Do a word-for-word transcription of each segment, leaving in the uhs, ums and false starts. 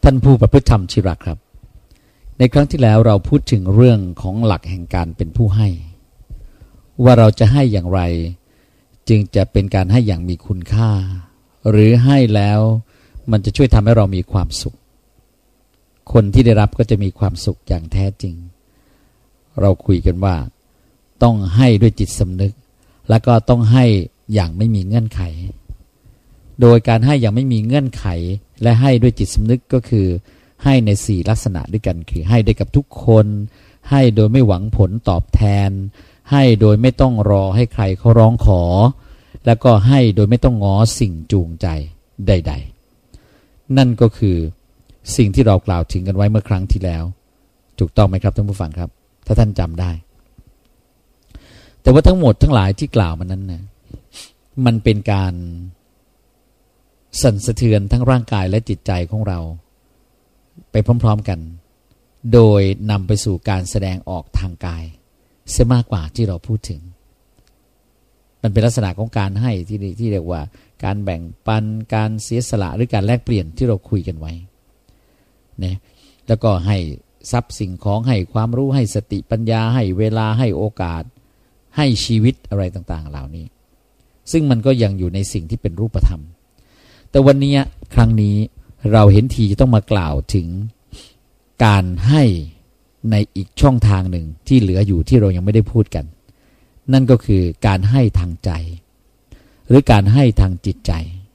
านผู้ประพฤติธรรมที่รักครับในครั้งที่แล้วเราพูดถึงเรื่องของหลักแห่งการเป็นผู้ให้ว่าเราจะให้อย่างไรจึงจะเป็นการให้อย่างมีคุณค่าหรือให้แล้วมันจะช่วยทำให้เรามีความสุขคนที่ได้รับก็จะมีความสุขอย่างแท้จริงเราคุยกันว่าต้องให้ด้วยจิตสำนึกแล้วก็ต้องให้อย่างไม่มีเงื่อนไขโดยการให้อย่างไม่มีเงื่อนไขและให้ด้วยจิตสำนึกก็คือให้ในสี่ลักษณะด้วยกันคือให้ได้กับทุกคนให้โดยไม่หวังผลตอบแทนให้โดยไม่ต้องรอให้ใครเขาร้องขอแล้วก็ให้โดยไม่ต้องง้อสิ่งจูงใจใดๆนั่นก็คือสิ่งที่เรากล่าวถึงกันไว้เมื่อครั้งที่แล้วถูกต้องไหมครับท่านผู้ฟังครับถ้าท่านจำได้แต่ว่าทั้งหมดทั้งหลายที่กล่าวมานั้นนะมันเป็นการสั่นสะเทือนทั้งร่างกายและจิตใจของเราไปพร้อมๆกันโดยนำไปสู่การแสดงออกทางกายเสียมากกว่าที่เราพูดถึงมันเป็นลักษณะของการให้ที่ที่เรียกว่าการแบ่งปันการเสียสละหรือการแลกเปลี่ยนที่เราคุยกันไว้นะแล้วก็ให้ทรัพย์สิ่งของให้ความรู้ให้สติปัญญาให้เวลาให้โอกาสให้ชีวิตอะไรต่างๆเหล่านี้ซึ่งมันก็ยังอยู่ในสิ่งที่เป็นรูปธรรมแต่วันนี้ครั้งนี้เราเห็นทีจะต้องมากล่าวถึงการให้ในอีกช่องทางหนึ่งที่เหลืออยู่ที่เรายังไม่ได้พูดกันนั่นก็คือการให้ทางใจหรือการให้ทางจิตใจ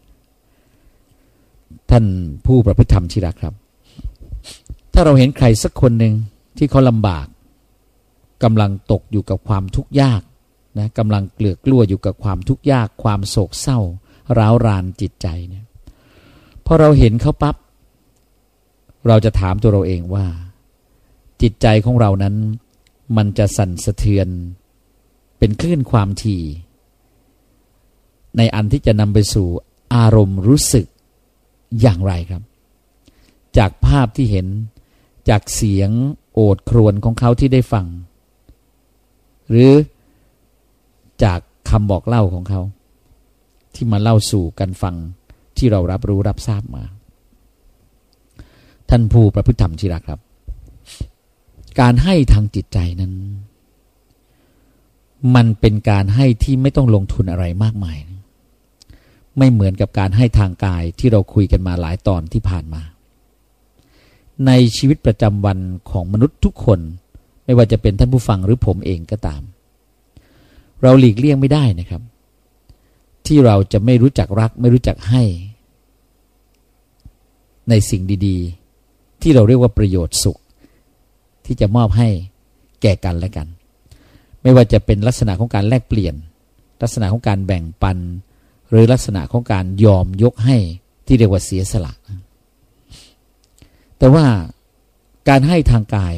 ท่านผู้ประพฤติธรรมที่รักครับถ้าเราเห็นใครสักคนหนึ่งที่เขาลำบากกำลังตกอยู่กับความทุกข์ยากนะกำลังเกลือกกลั้วอยู่กับความทุกข์ยากความโศกเศร้าร้าวรานจิตใจเนี่ยพอเราเห็นเขาปั๊บเราจะถามตัวเราเองว่าจิตใจของเรานั้นมันจะสั่นสะเทือนเป็นคลื่นความถี่ในอันที่จะนำไปสู่อารมณ์รู้สึกอย่างไรครับจากภาพที่เห็นจากเสียงโอดครวญของเขาที่ได้ฟังหรือจากคำบอกเล่าของเขาที่มาเล่าสู่กันฟังที่เรารับรู้รับทราบมาท่านผู้ประพฤติธรรมที่รักครับการให้ทางจิตใจนั้นมันเป็นการให้ที่ไม่ต้องลงทุนอะไรมากมายไม่เหมือนกับการให้ทางกายที่เราคุยกันมาหลายตอนที่ผ่านมาในชีวิตประจำวันของมนุษย์ทุกคนไม่ว่าจะเป็นท่านผู้ฟังหรือผมเองก็ตามเราหลีกเลี่ยงไม่ได้นะครับที่เราจะไม่รู้จักรักไม่รู้จักให้ในสิ่งดีๆที่เราเรียกว่าประโยชน์สุขที่จะมอบให้แก่กันและกันไม่ว่าจะเป็นลักษณะของการแลกเปลี่ยนลักษณะของการแบ่งปันหรือลักษณะของการยอมยกให้ที่เรียกว่าเสียสละแต่ว่าการให้ทางกาย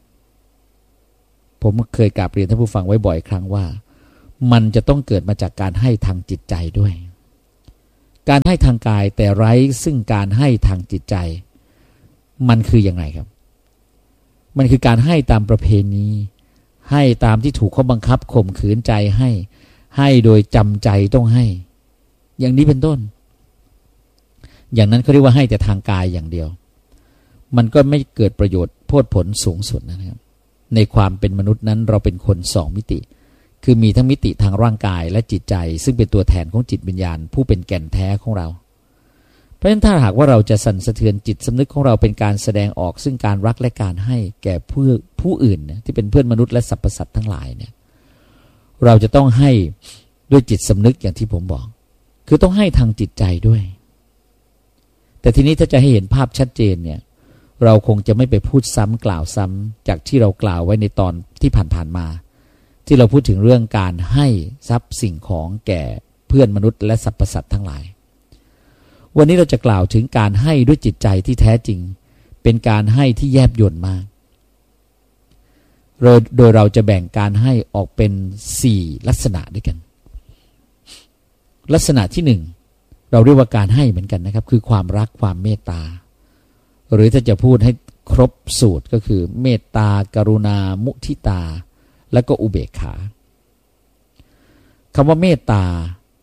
ผมเคยกราบเรียนท่านผู้ฟังไว้บ่อยครั้งว่ามันจะต้องเกิดมาจากการให้ทางจิตใจด้วยการให้ทางกายแต่ไร้ซึ่งการให้ทางจิตใจมันคืออย่างไรครับมันคือการให้ตามประเพณีให้ตามที่ถูกเขาบังคับข่มขืนใจให้ให้โดยจำใจต้องให้อย่างนี้เป็นต้นอย่างนั้นเขาเรียกว่าให้แต่ทางกายอย่างเดียวมันก็ไม่เกิดประโยชน์โพดผลสูงสุดนะครับในความเป็นมนุษย์นั้นเราเป็นคนสองมิติคือมีทั้งมิติทางร่างกายและจิตใจซึ่งเป็นตัวแทนของจิตวิญญาณผู้เป็นแก่นแท้ของเราเพราะฉะนั้นถ้าหากว่าเราจะสั่นสะเทือนจิตสำนึกของเราเป็นการแสดงออกซึ่งการรักและการให้แก่ผู้ผู้อื่นเนี่ยที่เป็นเพื่อนมนุษย์และสรรพสัตว์ทั้งหลายเนี่ยเราจะต้องให้ด้วยจิตสำนึกอย่างที่ผมบอกคือต้องให้ทางจิตใจด้วยแต่ทีนี้ถ้าจะให้เห็นภาพชัดเจนเนี่ยเราคงจะไม่ไปพูดซ้ำกล่าวซ้ำจากที่เรากล่าวไว้ในตอนที่ผ่านๆมาที่เราพูดถึงเรื่องการให้ทรัพย์สิ่งของแก่เพื่อนมนุษย์และสรรพสัตว์ทั้งหลายวันนี้เราจะกล่าวถึงการให้ด้วยจิตใจที่แท้จริงเป็นการให้ที่แยบยลมากโดยเราจะแบ่งการให้ออกเป็นสี่ลักษณะด้วยกันลักษณะที่หนึ่งเราเรียกว่าการให้เหมือนกันนะครับคือความรักความเมตตาหรือถ้าจะพูดให้ครบสูตรก็คือเมตตากรุณามุทิตาและก็อุเบกขาคำว่าเมตตา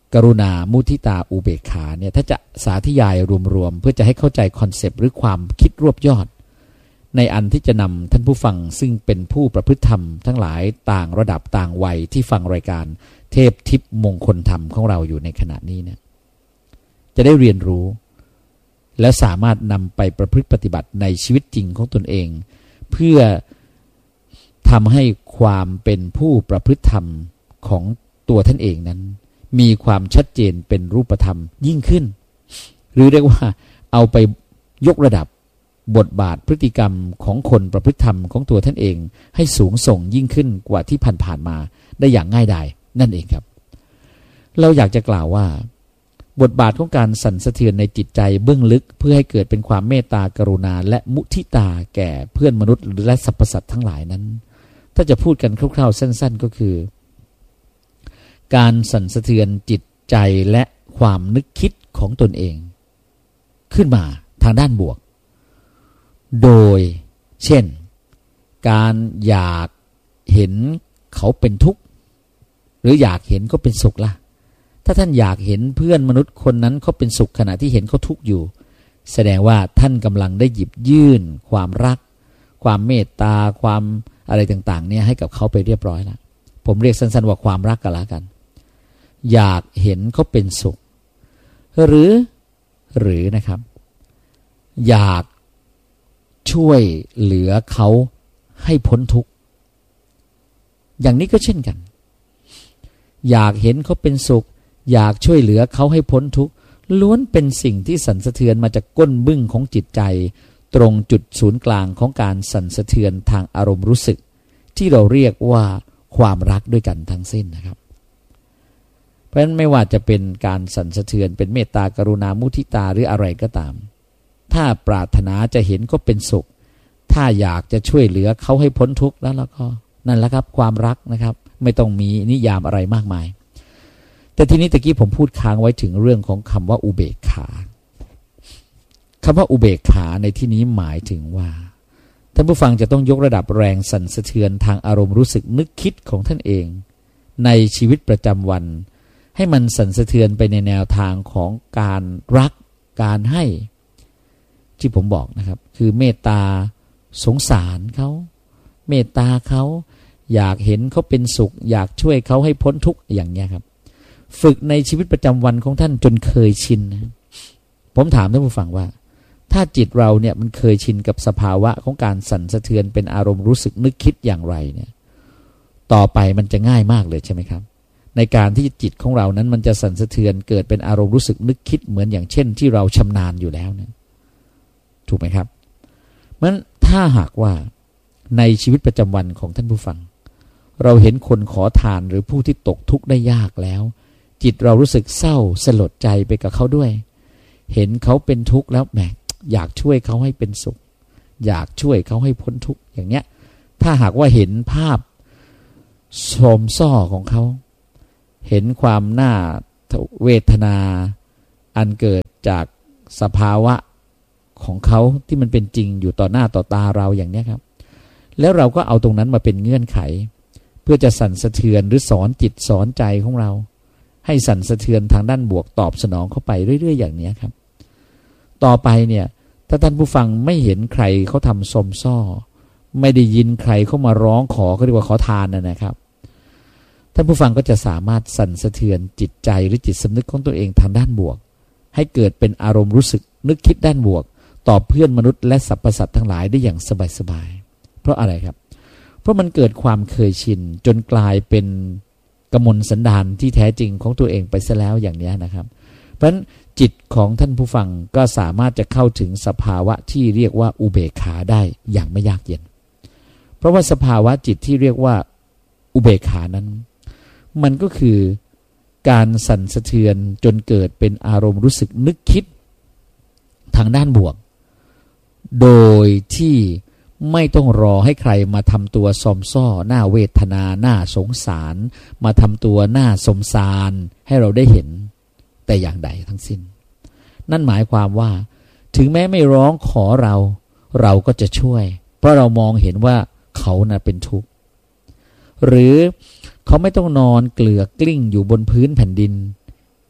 กรุณามุทิตาอุเบกขาเนี่ยถ้าจะสาธยายรวมๆเพื่อจะให้เข้าใจคอนเซปต์หรือความคิดรวบยอดในอันที่จะนำท่านผู้ฟังซึ่งเป็นผู้ประพฤติธรรมทั้งหลายต่างระดับต่างวัยที่ฟังรายการเทพทิพย์มงคลธรรมของเราอยู่ในขณะนี้เนี่ยจะได้เรียนรู้และสามารถนำไปประพฤติปฏิบัติในชีวิตจริงของตนเองเพื่อทำให้ความเป็นผู้ประพฤติธรรมของตัวท่านเองนั้นมีความชัดเจนเป็นรูปธรรมยิ่งขึ้นหรือเรียกว่าเอาไปยกระดับบทบาทพฤติกรรมของคนประพฤติธรรมของตัวท่านเองให้สูงส่งยิ่งขึ้นกว่าที่ผ่านๆมาได้อย่างง่ายดายนั่นเองครับเราอยากจะกล่าวว่าบทบาทของการสั่นสะเทือนในจิตใจเบื้องลึกเพื่อให้เกิดเป็นความเมตตากรุณาและมุทิตาแก่เพื่อนมนุษย์และสรรพสัตว์ทั้งหลายนั้นถ้าจะพูดกันคร่าวๆสั้นๆก็คือการสั่นสะเทือนจิตใจและความนึกคิดของตนเองขึ้นมาทางด้านบวกโดยเช่นการอยากเห็นเขาเป็นทุกข์หรืออยากเห็นเขาเป็นสุขล่ะถ้าท่านอยากเห็นเพื่อนมนุษย์คนนั้นเขาเป็นสุขขณะที่เห็นเขาทุกข์อยู่แสดงว่าท่านกำลังได้หยิบยื่นความรักความเมตตาความอะไรต่างๆเนี่ยให้กับเขาไปเรียบร้อยแล้วผมเรียกสั้นๆว่าความรักกันละกันอยากเห็นเขาเป็นสุขหรือหรือนะครับอยากช่วยเหลือเขาให้พ้นทุกข์อย่างนี้ก็เช่นกันอยากเห็นเขาเป็นสุขอยากช่วยเหลือเขาให้พ้นทุกข์ล้วนเป็นสิ่งที่สั่นสะเทือนมาจากก้นบึ้งของจิตใจตรงจุดศูนย์กลางของการสั่นสะเทือนทางอารมณ์รู้สึกที่เราเรียกว่าความรักด้วยกันทั้งสิ้นนะครับเพราะฉะนั้นไม่ว่าจะเป็นการสั่นสะเทือนเป็นเมตตากรุณามุทิตาหรืออะไรก็ตามถ้าปรารถนาจะเห็นก็เป็นสุขถ้าอยากจะช่วยเหลือเขาให้พ้นทุกข์แล้วแล้วก็นั่นแหละครับความรักนะครับไม่ต้องมีนิยามอะไรมากมายแต่ทีนี้ตะกี้ผมพูดค้างไว้ถึงเรื่องของคำว่าอุเบกขาคำว่าอุเบกขาในที่นี้หมายถึงว่าท่านผู้ฟังจะต้องยกระดับแรงสั่นสะเทือนทางอารมณ์รู้สึกนึกคิดของท่านเองในชีวิตประจำวันให้มันสั่นสะเทือนไปในแนวทางของการรักการให้ที่ผมบอกนะครับคือเมตตาสงสารเขาเมตตาเขาอยากเห็นเขาเป็นสุขอยากช่วยเขาให้พ้นทุกข์อย่างนี้ครับฝึกในชีวิตประจำวันของท่านจนเคยชินนะผมถามท่านผู้ฟังว่าถ้าจิตเราเนี่ยมันเคยชินกับสภาวะของการสั่นสะเทือนเป็นอารมณ์รู้สึกนึกคิดอย่างไรเนี่ยต่อไปมันจะง่ายมากเลยใช่ไหมครับในการที่จิตของเรานั้นมันจะสั่นสะเทือนเกิดเป็นอารมณ์รู้สึกนึกคิดเหมือนอย่างเช่นที่เราชำนาญอยู่แล้วเนี่ยถูกไหมครับเพราะฉะนั้นถ้าหากว่าในชีวิตประจำวันของท่านผู้ฟังเราเห็นคนขอทานหรือผู้ที่ตกทุกข์ได้ยากแล้วจิตเรารู้สึกเศร้าสลดใจไปกับเขาด้วยเห็นเขาเป็นทุกข์แล้วแหมอยากช่วยเขาให้เป็นสุขอยากช่วยเขาให้พ้นทุกข์อย่างเนี้ยถ้าหากว่าเห็นภาพโสมซ้อของเขาเห็นความน่าเวทนาอันเกิดจากสภาวะของเขาที่มันเป็นจริงอยู่ต่อหน้าต่อตาเราอย่างนี้ครับแล้วเราก็เอาตรงนั้นมาเป็นเงื่อนไขเพื่อจะสั่นสะเทือนหรือสอนจิตสอนใจของเราให้สั่นสะเทือนทางด้านบวกตอบสนองเข้าไปเรื่อยๆอย่างนี้ครับต่อไปเนี่ยถ้าท่านผู้ฟังไม่เห็นใครเขาทำสมซ้อไม่ได้ยินใครเข้ามาร้องขอเขาเรียกว่าขอทานนะนะครับท่านผู้ฟังก็จะสามารถสั่นสะเทือนจิตใจหรือจิตสำนึกของตัวเองทางด้านบวกให้เกิดเป็นอารมณ์รู้สึกนึกคิดด้านบวกต่อเพื่อนมนุษย์และสรรพสัตว์ทั้งหลายได้อย่างสบายๆเพราะอะไรครับเพราะมันเกิดความเคยชินจนกลายเป็นกมลสันดานที่แท้จริงของตัวเองไปซะแล้วอย่างนี้นะครับเพราะฉะนั้นจิตของท่านผู้ฟังก็สามารถจะเข้าถึงสภาวะที่เรียกว่าอุเบกขาได้อย่างไม่ยากเย็นเพราะว่าสภาวะจิตที่เรียกว่าอุเบกขานั้นมันก็คือการสั่นสะเทือนจนเกิดเป็นอารมณ์รู้สึกนึกคิดทางด้านบวกโดยที่ไม่ต้องรอให้ใครมาทำตัวซอมซ้อหน้าเวทนาหน้าสงสารมาทำตัวหน้าสมสารให้เราได้เห็นแต่อย่างใดทั้งสิ้นนั่นหมายความว่าถึงแม้ไม่ร้องขอเราเราก็จะช่วยเพราะเรามองเห็นว่าเขาน่ะเป็นทุกข์หรือเขาไม่ต้องนอนเกลือกกลิ้งอยู่บนพื้นแผ่นดิน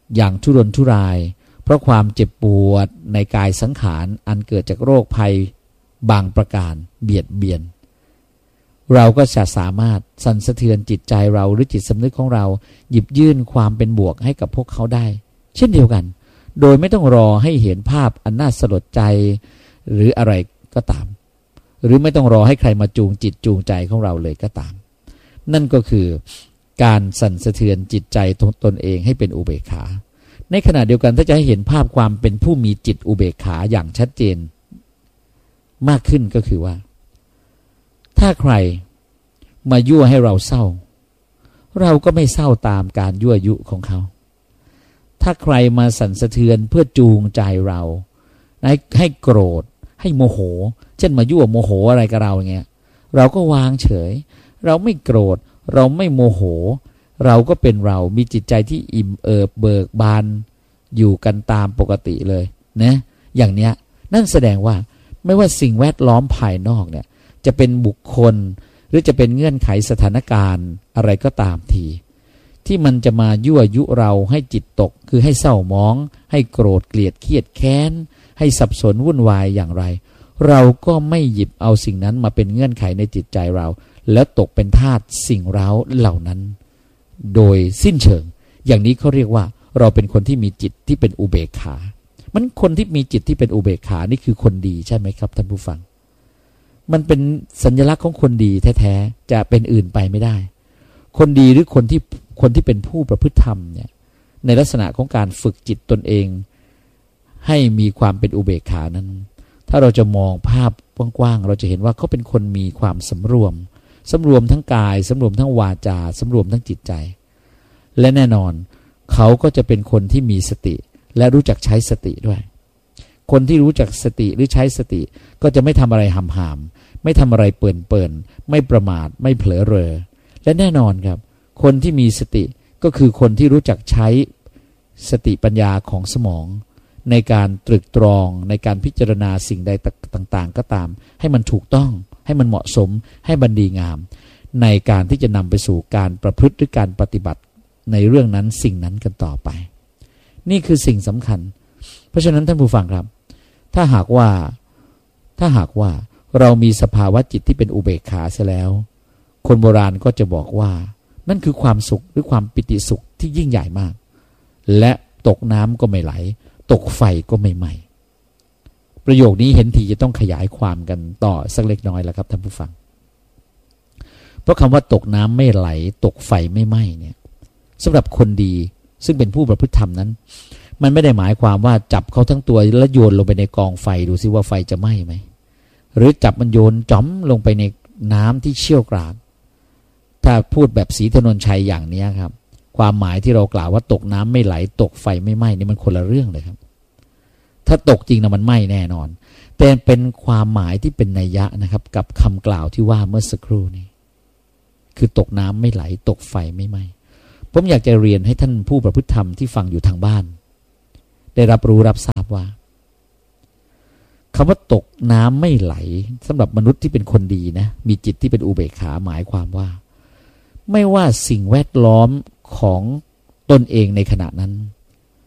อย่างทุรนทุรายเพราะความเจ็บปวดในกายสังขารอันเกิดจากโรคภัยบางประการเบียดเบียนเราก็จะสามารถสั่นสะเทือนจิตใจเราหรือจิตสำนึกของเราหยิบยื่นความเป็นบวกให้กับพวกเขาได้เช่นเดียวกันโดยไม่ต้องรอให้เห็นภาพอันน่าสลดใจหรืออะไรก็ตามหรือไม่ต้องรอให้ใครมาจูงจิตจูงใจของเราเลยก็ตามนั่นก็คือการสั่นสะเทือนจิตใจตนเองให้เป็นอุเบกขาในขณะเดียวกันถ้าจะให้เห็นภาพความเป็นผู้มีจิตอุเบกขาอย่างชัดเจนมากขึ้นก็คือว่าถ้าใครมายั่วให้เราเศร้าเราก็ไม่เศร้าตามการยั่วยุของเขาถ้าใครมาสั่นสะเทือนเพื่อจูงใจเราให้ให้โกรธให้โมโหเช่นมายั่วโมโหอะไรกับเราอย่างเงี้ยเราก็วางเฉยเราไม่โกรธเราไม่โมโหเราก็เป็นเรามีจิตใจที่อิ่มเอิบเบิกบานอยู่กันตามปกติเลยนะอย่างเนี้ยนั่นแสดงว่าไม่ว่าสิ่งแวดล้อมภายนอกเนี่ยจะเป็นบุคคลหรือจะเป็นเงื่อนไขสถานการณ์อะไรก็ตามทีที่มันจะมายั่วยุเราให้จิตตกคือให้เศร้าหมองให้โกรธเกลียดเครียดแค้นให้สับสนวุ่นวายอย่างไรเราก็ไม่หยิบเอาสิ่งนั้นมาเป็นเงื่อนไขในจิตใจเราแล้วตกเป็นทาสสิ่งเร้าเหล่านั้นโดยสิ้นเชิงอย่างนี้เขาเรียกว่าเราเป็นคนที่มีจิตที่เป็นอุเบกขามันคนที่มีจิตที่เป็นอุเบกขานี่คือคนดีใช่ไหมครับท่านผู้ฟังมันเป็นสัญลักษณ์ของคนดีแท้ๆจะเป็นอื่นไปไม่ได้คนดีหรือคนที่คนที่เป็นผู้ประพฤติธรรมเนี่ยในลักษณะของการฝึกจิตตนเองให้มีความเป็นอุเบกขานั้นถ้าเราจะมองภาพกว้างๆเราจะเห็นว่าเขาเป็นคนมีความสำรวมสำรวมทั้งกายสำรวมทั้งวาจาสำรวมทั้งจิตใจและแน่นอนเขาก็จะเป็นคนที่มีสติและรู้จักใช้สติด้วยคนที่รู้จักสติหรือใช้สติก็จะไม่ทำอะไรหำหามไม่ทำอะไรเปิ่นเปิ่นไม่ประมาทไม่เผลอเรอและแน่นอนครับคนที่มีสติก็คือคนที่รู้จักใช้สติปัญญาของสมองในการตรึกตรองในการพิจารณาสิ่งใดต่างๆก็ตามให้มันถูกต้องให้มันเหมาะสมให้มันดีงามในการที่จะนำไปสู่การประพฤติหรือการปฏิบัติในเรื่องนั้นสิ่งนั้นกันต่อไปนี่คือสิ่งสำคัญเพราะฉะนั้นท่านผู้ฟังครับถ้าหากว่าถ้าหากว่าเรามีสภาวะจิตที่เป็นอุเบกขาเสียแล้วคนโบราณก็จะบอกว่านั่นคือความสุขหรือความปิติสุขที่ยิ่งใหญ่มากและตกน้ำก็ไม่ไหลตกไฟก็ไม่ไหม้ประโยคนี้เห็นทีจะต้องขยายความกันต่อสักเล็กน้อยแล้วครับท่านผู้ฟังเพราะคำว่าตกน้ำไม่ไหลตกไฟไม่ไหม้เนี่ยสำหรับคนดีซึ่งเป็นผู้ประพฤติธรรมนั้นมันไม่ได้หมายความว่าจับเขาทั้งตัวแล้วโยนลงไปในกองไฟดูซิว่าไฟจะไหม้ไหมหรือจับมันโยนจ๋อมลงไปในน้ำที่เชี่ยวกรากถ้าพูดแบบศรีถนนชัยอย่างนี้ครับความหมายที่เรากล่าวว่าตกน้ำไม่ไหลตกไฟไม่ไหม้นี่มันคนละเรื่องเลยครับถ้าตกจริงนะมันไหม้แน่นอนแต่เป็นความหมายที่เป็นนัยยะนะครับกับคำกล่าวที่ว่าเมื่อสักครู่นี้คือตกน้ำไม่ไหลตกไฟไม่ไหม้ผมอยากจะเรียนให้ท่านผู้ประพฤติธรรมที่ฟังอยู่ทางบ้านได้รับรู้รับทราบว่าคำว่าตกน้ำไม่ไหลสำหรับมนุษย์ที่เป็นคนดีนะมีจิตที่เป็นอุเบกขาหมายความว่าไม่ว่าสิ่งแวดล้อมของตนเองในขณะนั้น